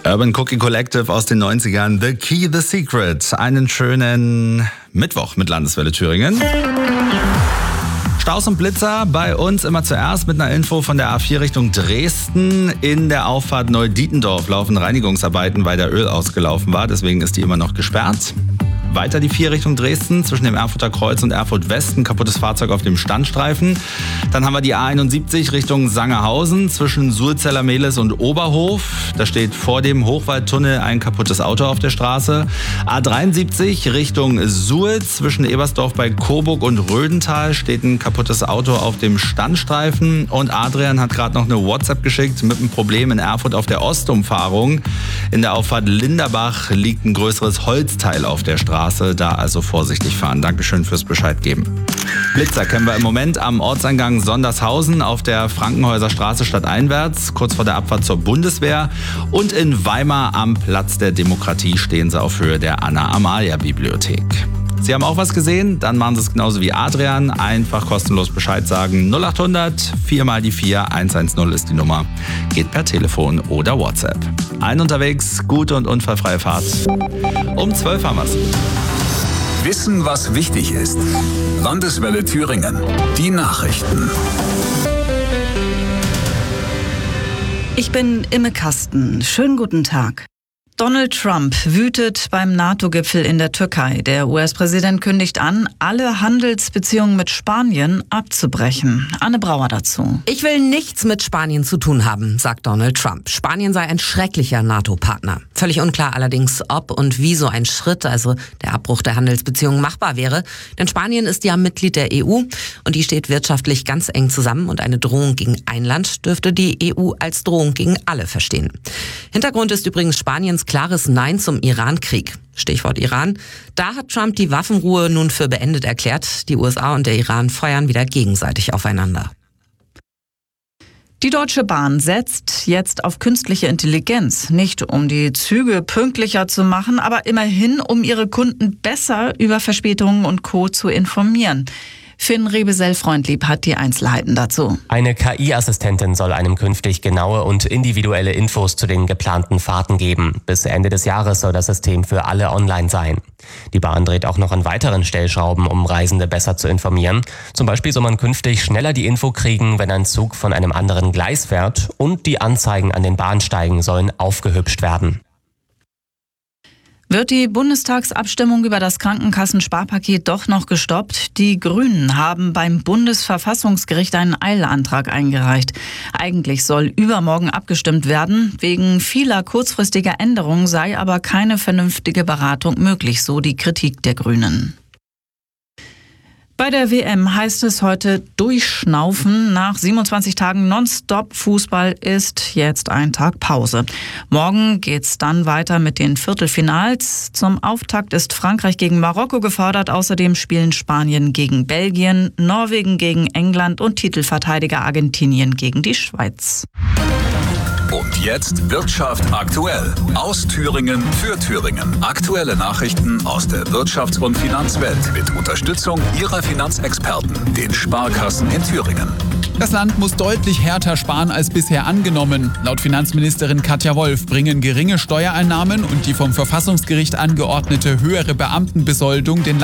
Urban Cookie Collective aus den 90ern, The Key, The Secret. Einen schönen Mittwoch mit Landeswelle Thüringen. Staus und Blitzer bei uns immer zuerst mit einer Info von der A4 Richtung Dresden. In der Auffahrt Neu-Dietendorf laufen Reinigungsarbeiten, weil der Öl ausgelaufen war. Deswegen ist die immer noch gesperrt. Weiter die 4 Richtung Dresden, zwischen dem Erfurter Kreuz und Erfurt West, ein kaputtes Fahrzeug auf dem Standstreifen. Dann haben wir die A71 Richtung Sangerhausen, zwischen Sulzeller-Mehlis und Oberhof. Da steht vor dem Hochwaldtunnel ein kaputtes Auto auf der Straße. A73 Richtung Suhl, zwischen Ebersdorf bei Coburg und Rödental steht ein kaputtes Auto auf dem Standstreifen. Und Adrian hat gerade noch eine WhatsApp geschickt mit einem Problem in Erfurt auf der Ostumfahrung. In der Auffahrt Linderbach liegt ein größeres Holzteil auf der Straße. Da also vorsichtig fahren. Dankeschön fürs Bescheid geben. Blitzer kennen wir im Moment am Ortseingang Sondershausen auf der Frankenhäuser Straße stadteinwärts, kurz vor der Abfahrt zur Bundeswehr. Und in Weimar am Platz der Demokratie stehen sie auf Höhe der Anna-Amalia-Bibliothek. Sie haben auch was gesehen? Dann machen Sie es genauso wie Adrian. Einfach kostenlos Bescheid sagen. 0800 4 mal die 4 110 ist die Nummer. Geht per Telefon oder WhatsApp. Allen unterwegs, gute und unfallfreie Fahrt. Um 12 haben wir es. Wissen, was wichtig ist. Landeswelle Thüringen. Die Nachrichten. Ich bin Imme Kasten. Schönen guten Tag. Donald Trump wütet beim NATO-Gipfel in der Türkei. Der US-Präsident kündigt an, alle Handelsbeziehungen mit Spanien abzubrechen. Anne Brauer dazu. Ich will nichts mit Spanien zu tun haben, sagt Donald Trump. Spanien sei ein schrecklicher NATO-Partner. Völlig unklar allerdings, ob und wie so ein Schritt, also der Abbruch der Handelsbeziehungen, machbar wäre. Denn Spanien ist ja Mitglied der EU und die steht wirtschaftlich ganz eng zusammen. Und eine Drohung gegen ein Land dürfte die EU als Drohung gegen alle verstehen. Hintergrund ist übrigens Spaniens klares Nein zum Iran-Krieg. Stichwort Iran. Da hat Trump die Waffenruhe nun für beendet erklärt. Die USA und der Iran feuern wieder gegenseitig aufeinander. Die Deutsche Bahn setzt jetzt auf künstliche Intelligenz. Nicht um die Züge pünktlicher zu machen, aber immerhin, um ihre Kunden besser über Verspätungen und Co. zu informieren. Finn Rebesell-Freundlieb hat die Einzelheiten dazu. Eine KI-Assistentin soll einem künftig genaue und individuelle Infos zu den geplanten Fahrten geben. Bis Ende des Jahres soll das System für alle online sein. Die Bahn dreht auch noch an weiteren Stellschrauben, um Reisende besser zu informieren. Zum Beispiel soll man künftig schneller die Info kriegen, wenn ein Zug von einem anderen Gleis fährt, und die Anzeigen an den Bahnsteigen sollen aufgehübscht werden. Wird die Bundestagsabstimmung über das Krankenkassensparpaket doch noch gestoppt? Die Grünen haben beim Bundesverfassungsgericht einen Eilantrag eingereicht. Eigentlich soll übermorgen abgestimmt werden. Wegen vieler kurzfristiger Änderungen sei aber keine vernünftige Beratung möglich, so die Kritik der Grünen. Bei der WM heißt es heute durchschnaufen. Nach 27 Tagen Nonstop-Fußball ist jetzt ein Tag Pause. Morgen geht's dann weiter mit den Viertelfinals. Zum Auftakt ist Frankreich gegen Marokko gefordert. Außerdem spielen Spanien gegen Belgien, Norwegen gegen England und Titelverteidiger Argentinien gegen die Schweiz. Und jetzt Wirtschaft aktuell. Aus Thüringen für Thüringen. Aktuelle Nachrichten aus der Wirtschafts- und Finanzwelt mit Unterstützung Ihrer Finanzexperten, den Sparkassen in Thüringen. Das Land muss deutlich härter sparen als bisher angenommen. Laut Finanzministerin Katja Wolf bringen geringe Steuereinnahmen und die vom Verfassungsgericht angeordnete höhere Beamtenbesoldung den